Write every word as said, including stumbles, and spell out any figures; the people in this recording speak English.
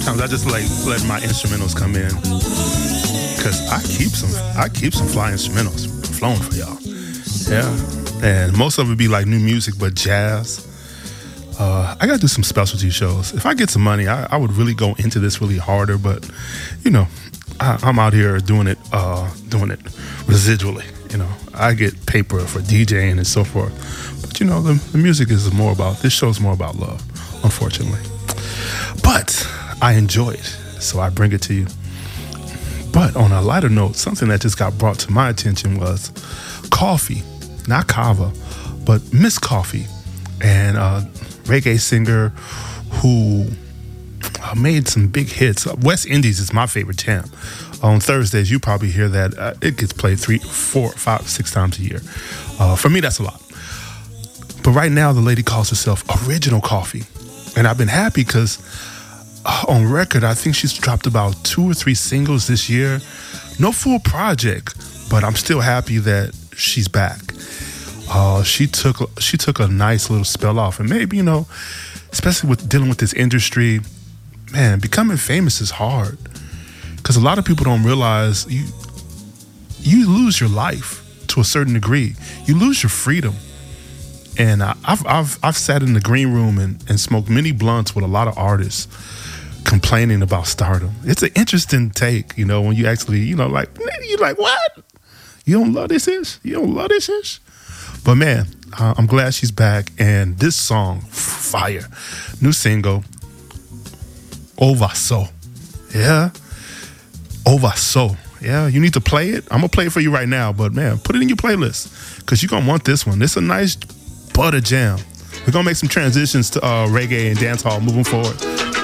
sometimes I just like let my instrumentals come in because I keep some I keep some fly instrumentals flowing for y'all. Yeah, and most of it be like new music, but jazz. Uh, I gotta do some specialty shows. If I get some money, I, I would really go into this really harder. But you know, I, I'm out here doing it, uh, doing it residually. You know, I get paper for DJing and so forth. But you know, the, the music is more about. This show's more about love, unfortunately. But I enjoy it, so I bring it to you. But on a lighter note, something that just got brought to my attention was Koffee, not Kava, but Miss Koffee, and uh, reggae singer who uh, made some big hits. Uh, West Indies is my favorite jam. On Thursdays, you probably hear that. Uh, it gets played three, four, five, six times a year. Uh, for me, that's a lot. But right now, the lady calls herself Original Koffee. And I've been happy because uh, on record, I think she's dropped about two or three singles this year. No full project, but I'm still happy that she's back. Uh, she took she took a nice little spell off. And maybe, you know, especially with dealing with this industry, man, becoming famous is hard. Because a lot of people don't realize you you lose your life to a certain degree. You lose your freedom. And I've I've I've sat in the green room and, and smoked many blunts with a lot of artists complaining about stardom. It's an interesting take, you know, when you actually, you know, like, you're like, what? You don't love this ish? You don't love this ish? But man, uh, I'm glad she's back. And this song, fire. New single, Ovaso. Yeah. Ovaso. Yeah, you need to play it. I'm going to play it for you right now. But man, put it in your playlist because you're going to want this one. It's a nice butter jam. We're going to make some transitions to uh, reggae and dancehall moving forward.